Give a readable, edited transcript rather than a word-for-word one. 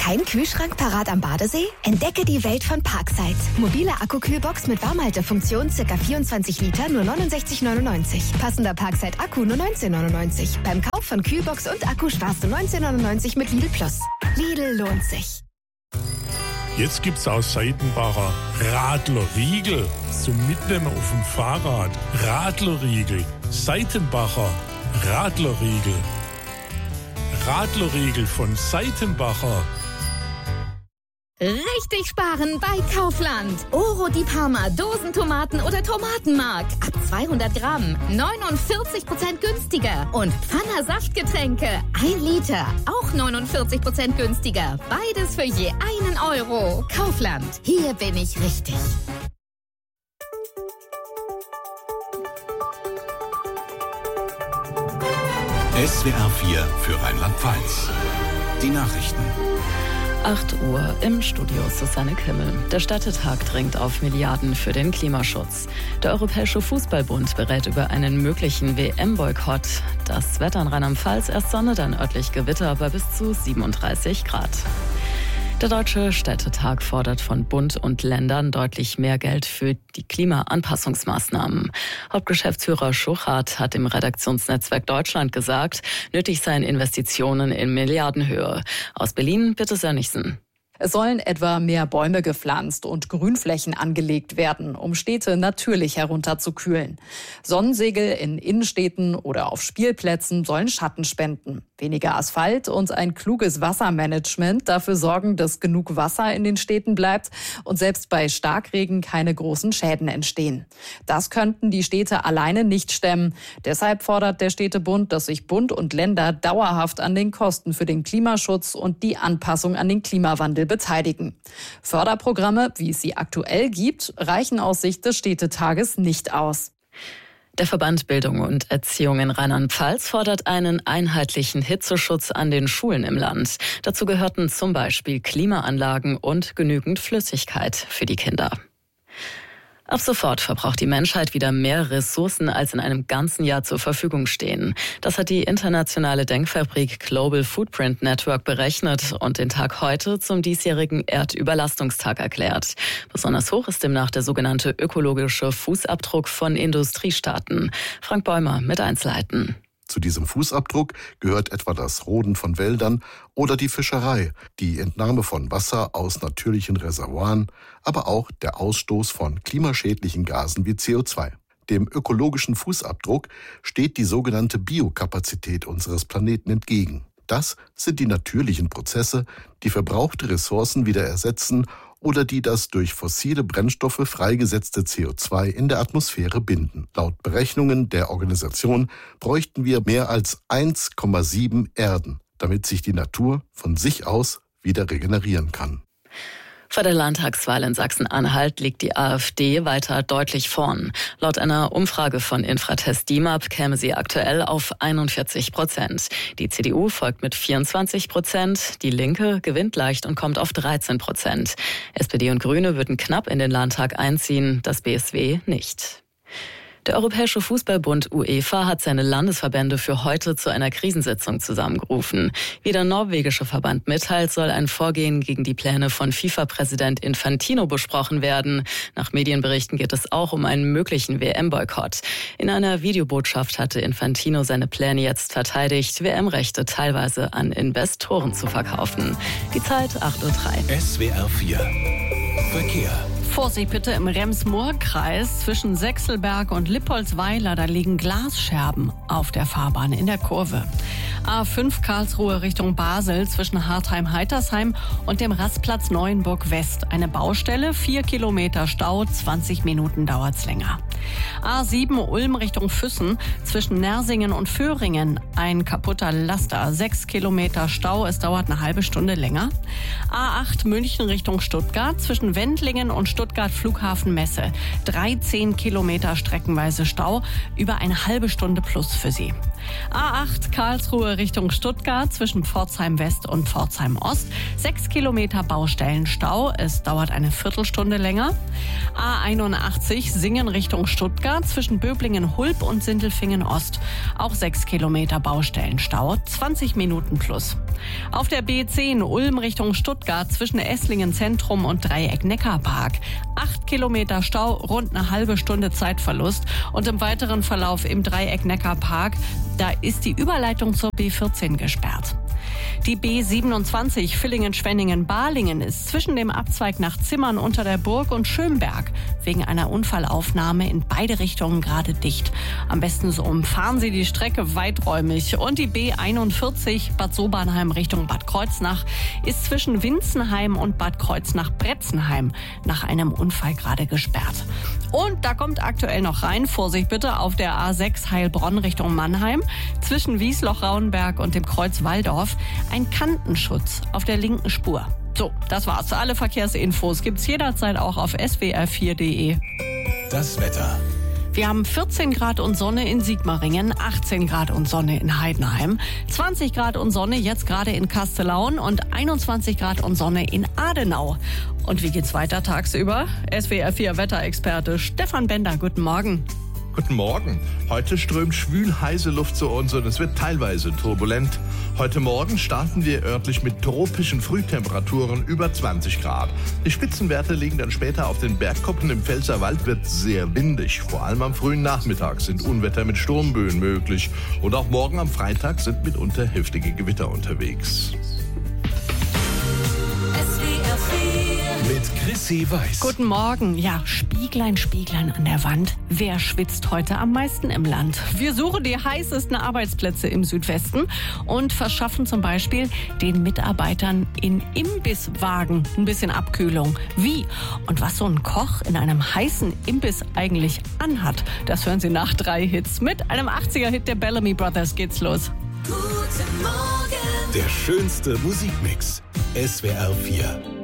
Kein Kühlschrank parat am Badesee? Entdecke die Welt von Parkside. Mobile Akkukühlbox mit Warmhaltefunktion, ca. 24 Liter, nur 69,99. Passender Parkside-Akku nur 19,99. Beim Kauf von Kühlbox und Akku sparst du 19,99 mit Lidl Plus. Lidl lohnt sich. Jetzt gibt's aus Seitenbacher Radlerriegel zum Mitnehmen auf dem Fahrrad. Radlerriegel, Seitenbacher Radlerriegel. Radlerriegel von Seitenbacher. Richtig sparen bei Kaufland. Oro di Parma, Dosentomaten oder Tomatenmark. Ab 200 Gramm, 49% günstiger. Und Pfanner Saftgetränke, 1 Liter, auch 49% günstiger. Beides für je 1 Euro. Kaufland, hier bin ich richtig. SWR 4 für Rheinland-Pfalz. Die Nachrichten. 8 Uhr im Studio Susanne Kimmel. Der Städtetag dringt auf Milliarden für den Klimaschutz. Der Europäische Fußballbund berät über einen möglichen WM-Boykott. Das Wetter in Rheinland-Pfalz, erst Sonne, dann örtlich Gewitter bei bis zu 37 Grad. Der Deutsche Städtetag fordert von Bund und Ländern deutlich mehr Geld für die Klimaanpassungsmaßnahmen. Hauptgeschäftsführer Schuchart hat im Redaktionsnetzwerk Deutschland gesagt, nötig seien Investitionen in Milliardenhöhe. Aus Berlin, Birte Sönnigsen. Es sollen etwa mehr Bäume gepflanzt und Grünflächen angelegt werden, um Städte natürlich herunterzukühlen. Sonnensegel in Innenstädten oder auf Spielplätzen sollen Schatten spenden. Weniger Asphalt und ein kluges Wassermanagement dafür sorgen, dass genug Wasser in den Städten bleibt und selbst bei Starkregen keine großen Schäden entstehen. Das könnten die Städte alleine nicht stemmen. Deshalb fordert der Städtebund, dass sich Bund und Länder dauerhaft an den Kosten für den Klimaschutz und die Anpassung an den Klimawandel beteiligen. Förderprogramme, wie es sie aktuell gibt, reichen aus Sicht des Städtetages nicht aus. Der Verband Bildung und Erziehung in Rheinland-Pfalz fordert einen einheitlichen Hitzeschutz an den Schulen im Land. Dazu gehörten zum Beispiel Klimaanlagen und genügend Flüssigkeit für die Kinder. Ab sofort verbraucht die Menschheit wieder mehr Ressourcen, als in einem ganzen Jahr zur Verfügung stehen. Das hat die internationale Denkfabrik Global Footprint Network berechnet und den Tag heute zum diesjährigen Erdüberlastungstag erklärt. Besonders hoch ist demnach der sogenannte ökologische Fußabdruck von Industriestaaten. Frank Bäumer mit Einzelheiten. Zu diesem Fußabdruck gehört etwa das Roden von Wäldern oder die Fischerei, die Entnahme von Wasser aus natürlichen Reservoiren, aber auch der Ausstoß von klimaschädlichen Gasen wie CO2. Dem ökologischen Fußabdruck steht die sogenannte Biokapazität unseres Planeten entgegen. Das sind die natürlichen Prozesse, die verbrauchte Ressourcen wieder ersetzen oder die das durch fossile Brennstoffe freigesetzte CO2 in der Atmosphäre binden. Laut Berechnungen der Organisation bräuchten wir mehr als 1,7 Erden, damit sich die Natur von sich aus wieder regenerieren kann. Vor der Landtagswahl in Sachsen-Anhalt liegt die AfD weiter deutlich vorn. Laut einer Umfrage von Infratest DIMAP käme sie aktuell auf 41%. Die CDU folgt mit 24%, die Linke gewinnt leicht und kommt auf 13%. SPD und Grüne würden knapp in den Landtag einziehen, das BSW nicht. Der Europäische Fußballbund UEFA hat seine Landesverbände für heute zu einer Krisensitzung zusammengerufen. Wie der norwegische Verband mitteilt, soll ein Vorgehen gegen die Pläne von FIFA-Präsident Infantino besprochen werden. Nach Medienberichten geht es auch um einen möglichen WM-Boykott. In einer Videobotschaft hatte Infantino seine Pläne jetzt verteidigt, WM-Rechte teilweise an Investoren zu verkaufen. Die Zeit 8:03 Uhr. SWR 4 Verkehr. Vorsicht bitte im Rems-Murr-Kreis zwischen Sechselberg und Lippoldsweiler. Da liegen Glasscherben auf der Fahrbahn in der Kurve. A5 Karlsruhe Richtung Basel zwischen Hartheim-Heitersheim und dem Rastplatz Neuenburg West. Eine Baustelle, 4 Kilometer Stau, 20 Minuten dauert's länger. A7 Ulm Richtung Füssen zwischen Nersingen und Föhringen. Ein kaputter Laster, 6 Kilometer Stau, es dauert eine halbe Stunde länger. A8 München Richtung Stuttgart zwischen Wendlingen und Stuttgart Flughafen Messe. 13 Kilometer streckenweise Stau, über eine halbe Stunde plus für Sie. A8 Karlsruhe Richtung Stuttgart zwischen Pforzheim West und Pforzheim Ost. 6 Kilometer Baustellenstau. Es dauert eine Viertelstunde länger. A81 Singen Richtung Stuttgart zwischen Böblingen-Hulb und Sindelfingen Ost. Auch 6 Kilometer Baustellenstau. 20 Minuten plus. Auf der B10 Ulm Richtung Stuttgart zwischen Esslingen Zentrum und Dreieck-Neckar-Park. 8 Kilometer Stau, rund eine halbe Stunde Zeitverlust. Und im weiteren Verlauf im Dreieck-Neckar-Park, da ist die Überleitung zur B14 gesperrt. Die B27 Villingen-Schwenningen-Balingen ist zwischen dem Abzweig nach Zimmern unter der Burg und Schönberg wegen einer Unfallaufnahme in beide Richtungen gerade dicht. Am besten so umfahren Sie die Strecke weiträumig. Und die B41 Bad Sobernheim Richtung Bad Kreuznach ist zwischen Winzenheim und Bad Kreuznach-Bretzenheim nach einem Unfall gerade gesperrt. Und da kommt aktuell noch rein, Vorsicht bitte, auf der A6 Heilbronn Richtung Mannheim zwischen Wiesloch-Rauenberg und dem Kreuz Walldorf ein Kantenschutz auf der linken Spur. So, das war's. Alle Verkehrsinfos gibt's jederzeit auch auf swr4.de. Das Wetter. Wir haben 14 Grad und Sonne in Sigmaringen, 18 Grad und Sonne in Heidenheim, 20 Grad und Sonne jetzt gerade in Kastellaun und 21 Grad und Sonne in Adenau. Und wie geht's weiter tagsüber? SWR4 Wetterexperte Stefan Bender, guten Morgen. Guten Morgen. Heute strömt schwül heiße Luft zu uns und es wird teilweise turbulent. Heute Morgen starten wir örtlich mit tropischen Frühtemperaturen über 20 Grad. Die Spitzenwerte liegen dann später auf den Bergkuppen. Im Pfälzerwald wird sehr windig. Vor allem am frühen Nachmittag sind Unwetter mit Sturmböen möglich. Und auch morgen am Freitag sind mitunter heftige Gewitter unterwegs. Mit Chrissy Weiß. Guten Morgen. Ja, Spieglein, Spieglein an der Wand. Wer schwitzt heute am meisten im Land? Wir suchen die heißesten Arbeitsplätze im Südwesten und verschaffen zum Beispiel den Mitarbeitern in Imbisswagen ein bisschen Abkühlung. Wie und was so ein Koch in einem heißen Imbiss eigentlich anhat, das hören Sie nach 3 Hits. Mit einem 80er-Hit der Bellamy Brothers geht's los. Der schönste Musikmix. SWR 4.